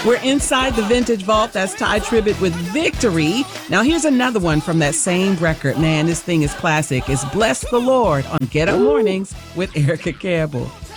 We're inside the Vintage Vault. That's Ty Tribbett with Victory. Now, here's another one from that same record. Man, this thing is classic. It's Bless the Lord on Get Up Mornings with Erica Campbell.